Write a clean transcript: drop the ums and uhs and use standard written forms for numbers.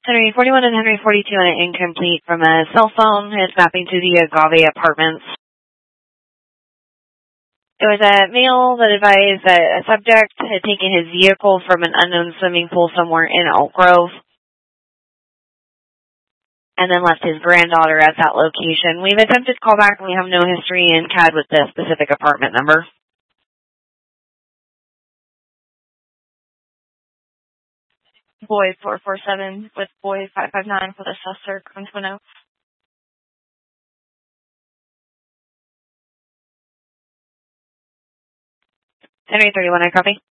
Henry 41 and Henry 42 on an incomplete from a cell phone. It's mapping to the Agave Apartments. It was a male that advised that a subject had taken his vehicle from an unknown swimming pool somewhere in Elk Grove and then left his granddaughter at that location. We've attempted to call back and we have no history in CAD with this specific apartment number. Boy 447 with Boy 559 for the Susser, Twin Oaks. Henry 31, I copy.